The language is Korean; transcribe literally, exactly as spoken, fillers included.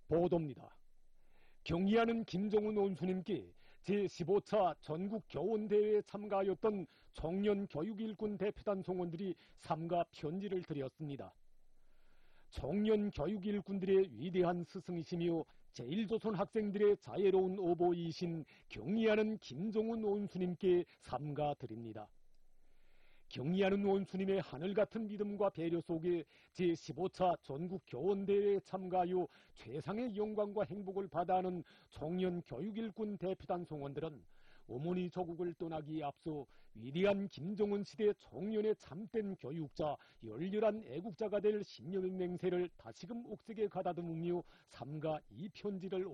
보도입니다. 경의하는 김정은 원수님께 제십오 차 전국 교원대회에 참가하였던 청년 교육일꾼 대표단 성원들이 삼가 편지를 드렸습니다. 청년 교육일꾼들의 위대한 스승이시며 제일조선 학생들의 자애로운 오보이신 경의하는 김정은 원수님께 삼가 드립니다. 경의하는 원수님의 하늘같은 믿음과 배려 속에 제십오 차 전국 교원대회에 참가하여 최상의 영광과 행복을 받아하는 청년 교육일꾼 대표단 성원들은 어머니 조국을 떠나기에 앞서 위대한 김정은 시대 청년의 참된 교육자, 열렬한 애국자가 될 신념의 맹세를 다시금 옥색에 가다듬으며 삼가 이 편지를